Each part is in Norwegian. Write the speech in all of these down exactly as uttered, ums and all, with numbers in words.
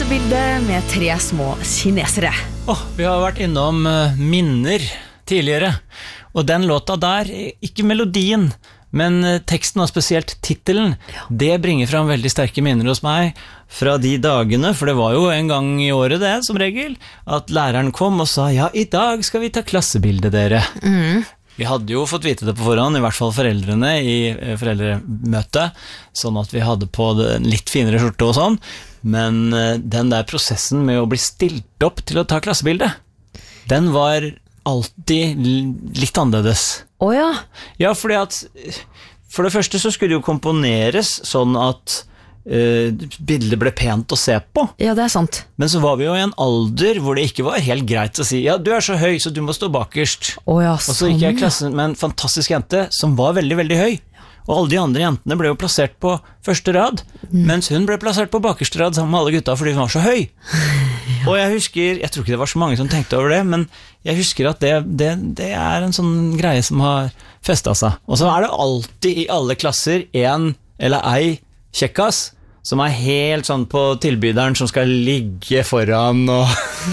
klassebilde med tre små kinesere. Oh, vi har vært innom uh, minner tidligere, og den låta der, ikke melodien, men uh, teksten og spesielt titelen, ja. Det bringer fram veldig sterke minner hos meg fra de dagene, for det var jo en gang i året det, som regel, at læreren kom og sa, ja, i dag skal vi ta klassebilde dere. Mhm. Vi hadde jo fått vite det på forhånd, i hvert fall foreldrene i foreldremøtet, sånn at vi hadde på en litt finere skjorte og sånn, men den der prosessen med å bli stilt opp til å ta klassebilde, den var alltid litt annerledes. Åja? Ja, fordi at for det første så skulle det jo komponeres sånn at Uh, bildet ble pent å se på. Ja, det er sant. Men så var vi jo i en alder hvor det ikke var helt greit å si, ja, du er så høy, så du må stå bakerst. Oh, ja, og så gikk jeg i klassen med en fantastisk jente som var veldig, veldig høy. Og alle de andre jentene ble jo plassert på første rad, mm. mens hun ble plassert på bakerste rad sammen med alle gutta fordi hun var så høy. Ja. Og jeg husker, jeg tror ikke det var så mange som tenkte over det, men jeg husker at det, det, det er en sånn greie som har festet seg. Og så er det alltid i alle klasser en eller ei kjekkas som er helt sånn på tilbyderen som skal ligge foran og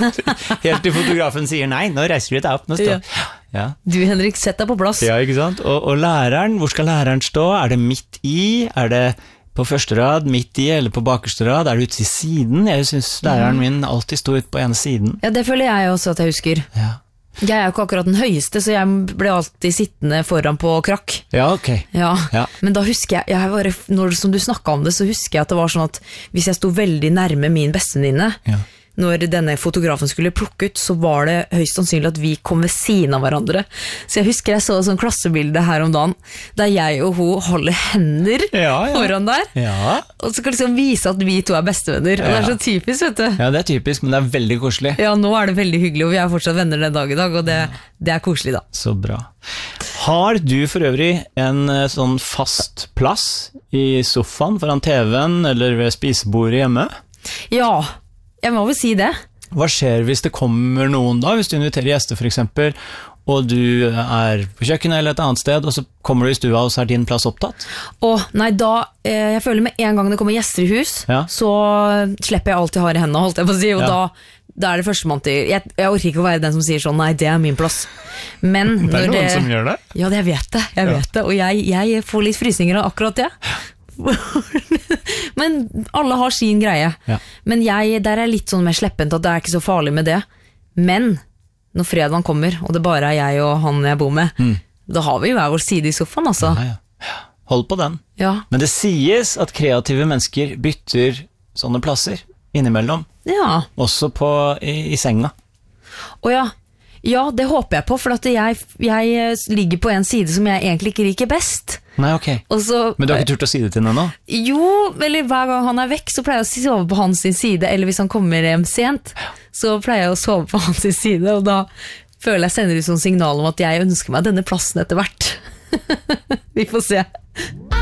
helt til fotografen sier nei, nå reiser du deg opp, nå stå. Ja. Ja. Du, Henrik, sett deg på plass. Ja, ikke sant? Og, og læreren, hvor skal læreren stå? Er det midt i? Er det på første rad, midt i, eller på bakerste rad? Er det ute i siden? Jeg synes læreren min alltid stod ut på ene siden. Ja, det føler jeg også at jeg husker. Ja. Jeg er jo ikke akkurat den høyeste, så jeg ble alltid sittende foran på krakk. Ja, ok. Ja. Ja. Men da husker jeg, jeg bare, når, som du snakket om det, så husker jeg at det var sånn at hvis jeg sto veldig nærme min bestevenninne, ja. Når denne fotografen skulle plukke ut, så var det høyst sannsynlig at vi kom ved siden av hverandre. Så jeg husker jeg så et sånn klassebilde her om dagen, der jeg og hun holder hender ja, ja. Foran der, ja. Og så kan liksom vise at vi to er bestevenner. Og ja. Det er så typisk, vet du. Ja, det er typisk, men det er veldig koselig. Ja, nå er det veldig hyggelig, og vi er fortsatt venner den dag i dag, og det, ja. Det er koselig da. Så bra. Har du for øvrig en sånn fast plass i sofaen foran T V-en, eller ved spisebordet hjemme? Ja, jeg må vel si det. Hva skjer hvis det kommer noen da, hvis du inviterer gjester for eksempel, og du er på kjøkkenet eller et annet sted, og så kommer du i stua, og så er din plass opptatt? Åh, nei, da, eh, jeg føler med en gang det kommer gjester i hus, ja. Så slipper jeg alt jeg har i hendene, holdt jeg på å si, og ja. da, da er det første man til. Jeg, jeg orker ikke å være den som sier sånn, nei, det er min plass. Men det er noen det, som gjør det? Ja, det, jeg vet det, jeg ja. vet det, og jeg, jeg får litt frysninger av akkurat det. Men alle har sin greie, ja. Men jeg, der er litt sånn mer sleppent at det er ikke så farlig med det. Men når fredagen kommer, og det bare er jeg og han jeg bor med, mm. da har vi jo hver vår side i sofaen, altså. Ja, ja. Hold på den. Ja. Men det sies at kreative mennesker bytter sånne plasser innimellom, ja. Også på, i, i senga. Å ja. Ja, det håper jeg på, for at jeg, jeg ligger på en side som jeg egentlig ikke liker best. Nei, ok. Så, men du har ikke turt å si det til noen nå? Jo, eller hver gang han er vekk, så pleier jeg å sove på hans side, eller hvis han kommer hjem sent, så pleier jeg å sove på hans side, og da føler jeg sender ut sånn signal om at jeg ønsker meg denne plassen etter hvert. Vi får se.